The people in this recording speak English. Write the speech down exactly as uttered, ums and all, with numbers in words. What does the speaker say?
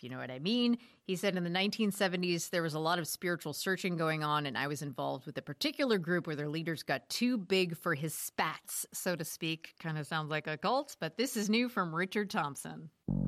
you know what I mean. He said in the nineteen seventies, there was a lot of spiritual searching going on, and I was involved with a particular group where their leaders got too big for his spats, so to speak. Kind of sounds like a cult, but this is new from Richard Thompson.